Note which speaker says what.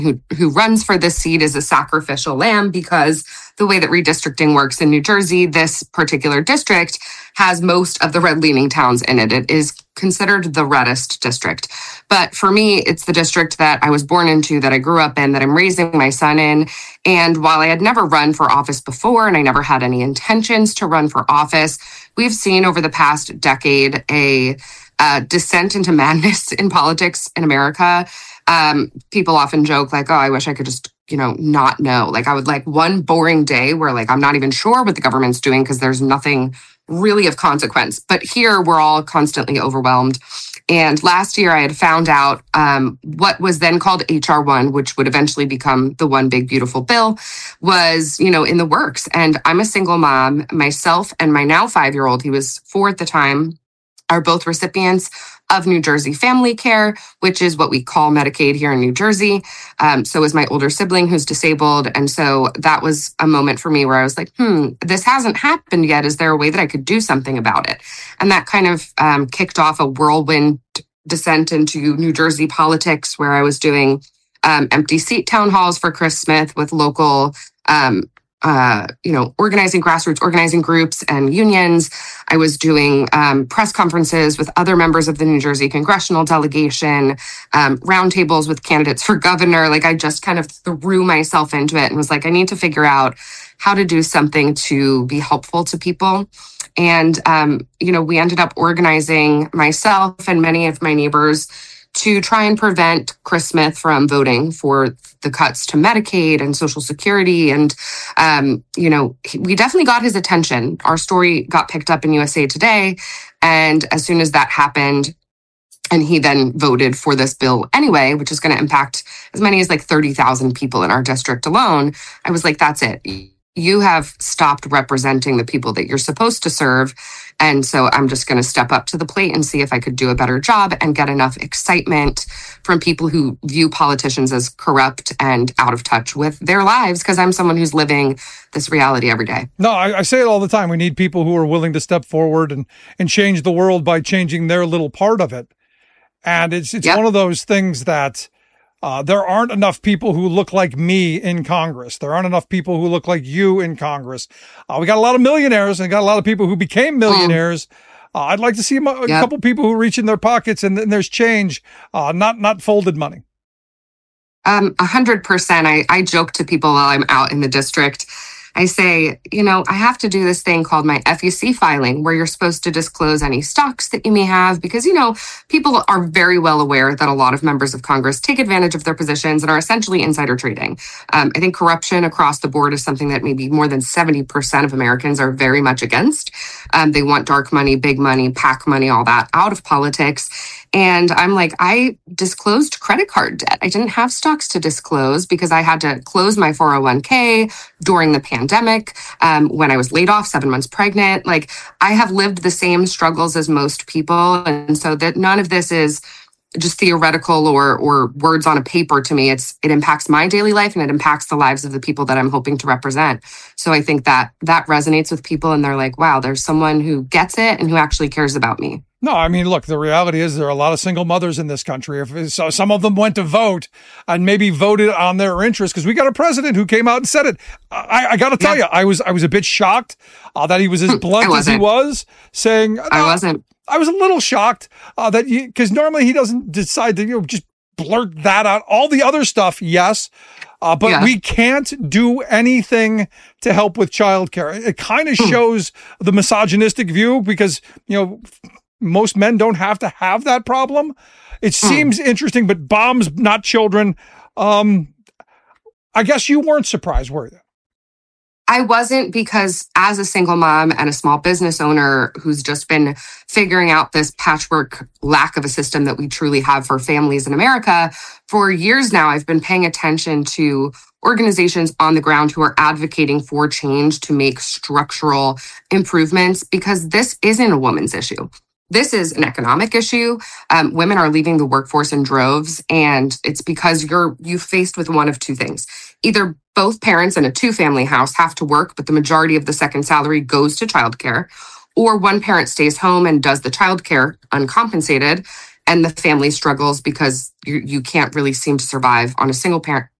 Speaker 1: who runs for this seat is a sacrificial lamb because the way that redistricting works in New Jersey, this particular district has most of the red-leaning towns in it. It is considered the reddest district. But for me, it's the district that I was born into, that I grew up in, that I'm raising my son in. And while I had never run for office before, and I never had any intentions to run for office, we've seen over the past decade a descent into madness in politics in America. People often joke like, oh, I wish I could just, not know. Like I would like one boring day where like, I'm not even sure what the government's doing because there's nothing really of consequence. But here we're all constantly overwhelmed. And last year I had found out what was then called HR1, which would eventually become the One Big Beautiful Bill, was, in the works. And I'm a single mom. Myself and my now 5-year-old, he was 4 at the time, are both recipients of New Jersey Family Care, which is what we call Medicaid here in New Jersey. So is my older sibling who's disabled. And so that was a moment for me where I was like, this hasn't happened yet. Is there a way that I could do something about it? And that kind of kicked off a whirlwind descent into New Jersey politics where I was doing empty seat town halls for Chris Smith with local grassroots organizing groups and unions. I was doing press conferences with other members of the New Jersey congressional delegation, roundtables with candidates for governor. Like I just kind of threw myself into it and was like, I need to figure out how to do something to be helpful to people. And, we ended up organizing myself and many of my neighbors to try and prevent Chris Smith from voting for the cuts to Medicaid and Social Security. And, we definitely got his attention. Our story got picked up in USA Today. And as soon as that happened, and he then voted for this bill anyway, which is going to impact as many as like 30,000 people in our district alone, I was like, that's it. You have stopped representing the people that you're supposed to serve. And so I'm just going to step up to the plate and see if I could do a better job and get enough excitement from people who view politicians as corrupt and out of touch with their lives, because I'm someone who's living this reality every day.
Speaker 2: No, I say it all the time. We need people who are willing to step forward and change the world by changing their little part of it. And it's one of those things that there aren't enough people who look like me in Congress. There aren't enough people who look like you in Congress. We got a lot of millionaires and got a lot of people who became millionaires. I'd like to see a couple people who reach in their pockets and there's change, not folded money.
Speaker 1: 100%. I joke to people while I'm out in the district. I say, I have to do this thing called my FEC filing, where you're supposed to disclose any stocks that you may have, because, people are very well aware that a lot of members of Congress take advantage of their positions and are essentially insider trading. I think corruption across the board is something that maybe more than 70% of Americans are very much against. They want dark money, big money, PAC money, all that out of politics. And I'm like, I disclosed credit card debt. I didn't have stocks to disclose because I had to close my 401k during the pandemic when I was laid off 7 months pregnant. Like I have lived the same struggles as most people. And so that none of this is just theoretical or words on a paper to me. It impacts my daily life and it impacts the lives of the people that I'm hoping to represent. So I think that resonates with people and they're like, wow, there's someone who gets it and who actually cares about me.
Speaker 2: No, I mean, look, the reality is there are a lot of single mothers in this country. If some of them went to vote and maybe voted on their interest, because we got a president who came out and said it. I got to tell you, I was a bit shocked that he was as blunt as he was, saying,
Speaker 1: I wasn't.
Speaker 2: I was a little shocked that because normally he doesn't decide to just blurt that out. All the other stuff, yes. But we can't do anything to help with childcare. It kind of shows the misogynistic view because, most men don't have to have that problem. It seems interesting, but bombs, not children. I guess you weren't surprised, were you?
Speaker 1: I wasn't, because as a single mom and a small business owner who's just been figuring out this patchwork lack of a system that we truly have for families in America, for years now, I've been paying attention to organizations on the ground who are advocating for change to make structural improvements, because this isn't a woman's issue. This is an economic issue. Women are leaving the workforce in droves, and it's because you're faced with one of two things. Either both parents in a 2-family house have to work, but the majority of the second salary goes to childcare, or one parent stays home and does the childcare uncompensated, and the family struggles because you can't really seem to survive on a single parent